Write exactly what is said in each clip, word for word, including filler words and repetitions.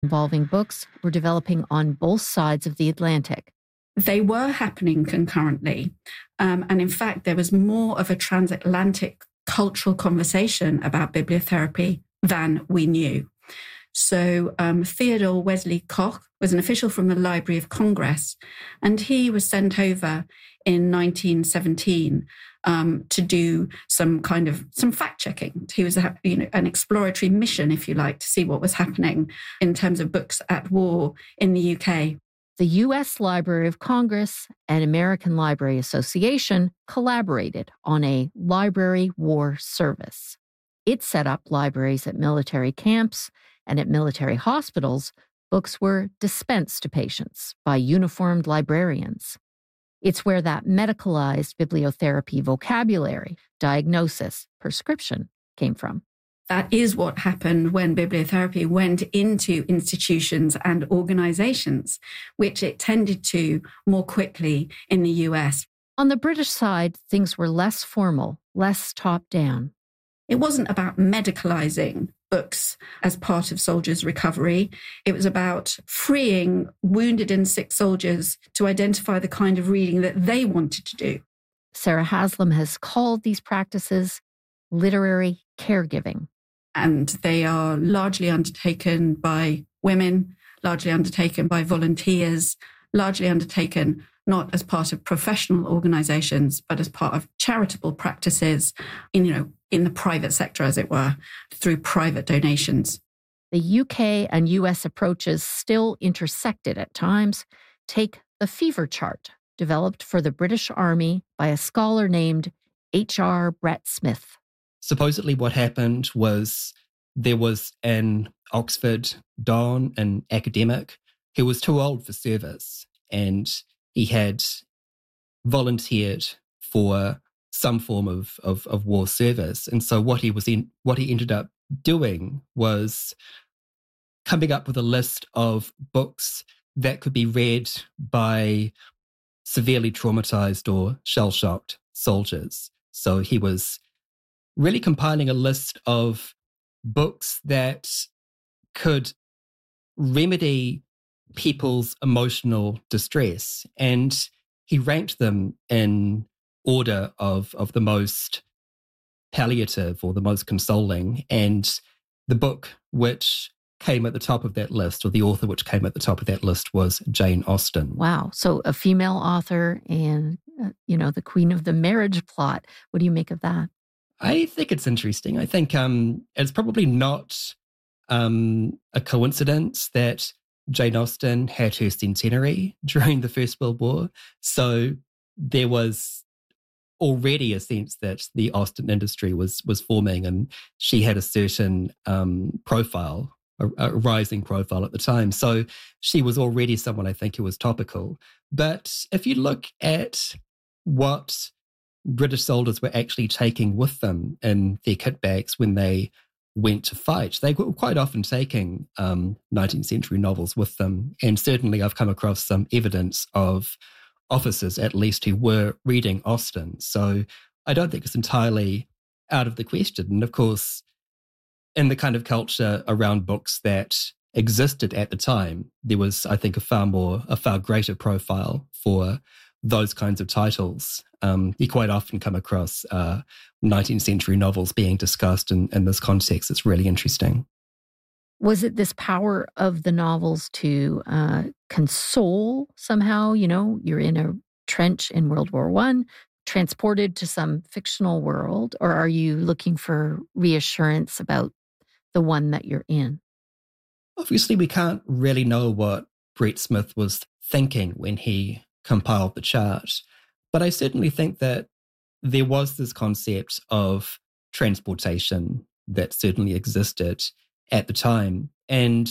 involving books were developing on both sides of the Atlantic. They were happening concurrently. Um, and in fact, there was more of a transatlantic cultural conversation about bibliotherapy than we knew. So um, Theodore Wesley Koch was an official from the Library of Congress, and he was sent over in nineteen seventeen um, to do some kind of some fact-checking. He was a, you know, an exploratory mission, if you like, to see what was happening in terms of books at war in the U K. The U S Library of Congress and American Library Association collaborated on a library war service. It set up libraries at military camps, and at military hospitals, books were dispensed to patients by uniformed librarians. It's where that medicalized bibliotherapy vocabulary, diagnosis, prescription came from. That is what happened when bibliotherapy went into institutions and organizations, which it tended to more quickly in the U S. On the British side, things were less formal, less top-down. It wasn't about medicalizing books as part of soldiers' recovery. It was about freeing wounded and sick soldiers to identify the kind of reading that they wanted to do. Sarah Haslam has called these practices literary caregiving. And they are largely undertaken by women, largely undertaken by volunteers, largely undertaken not as part of professional organizations, but as part of charitable practices in, you know, in the private sector, as it were, through private donations. The U K and U S approaches still intersected at times. Take the fever chart, developed for the British Army by a scholar named H R Brett Smith. Supposedly what happened was there was an Oxford don, an academic, who was too old for service, and he had volunteered for some form of, of, of war service. And so what he was in, what he ended up doing was coming up with a list of books that could be read by severely traumatized or shell-shocked soldiers. So he was really compiling a list of books that could remedy people's emotional distress. And he ranked them in order of, of the most palliative or the most consoling. And the book which came at the top of that list, or the author which came at the top of that list, was Jane Austen. Wow. So a female author and, uh, you know, the queen of the marriage plot. What do you make of that? I think it's interesting. I think um, it's probably not um, a coincidence that Jane Austen had her centenary during the First World War. So there was already a sense that the Austen industry was was forming, and she had a certain um, profile, a, a rising profile at the time. So she was already someone, I think, who was topical. But if you look at what British soldiers were actually taking with them in their kit bags when they went to fight, they were quite often taking um, nineteenth century novels with them. And certainly I've come across some evidence of officers, at least, who were reading Austen. So I don't think it's entirely out of the question. And of course, in the kind of culture around books that existed at the time, there was, I think, a far more, a far greater profile for those kinds of titles. Um, you quite often come across uh, nineteenth century novels being discussed in, in this context. It's really interesting. Was it this power of the novels to uh, console somehow? You know, you're in a trench in World War One, transported to some fictional world, or are you looking for reassurance about the one that you're in? Obviously, we can't really know what Brett Smith was thinking when he compiled the chart, but I certainly think that there was this concept of transportation that certainly existed at the time. And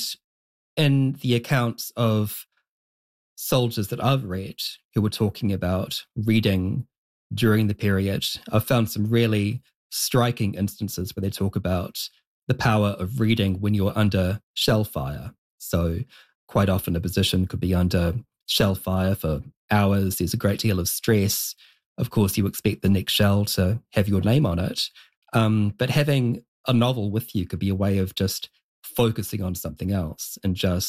in the accounts of soldiers that I've read who were talking about reading during the period, I've found some really striking instances where they talk about the power of reading when you're under shell fire. So quite often a position could be under shell fire for hours. There's a great deal of stress. Of course, you expect the next shell to have your name on it. Um, but having a novel with you could be a way of just focusing on something else and just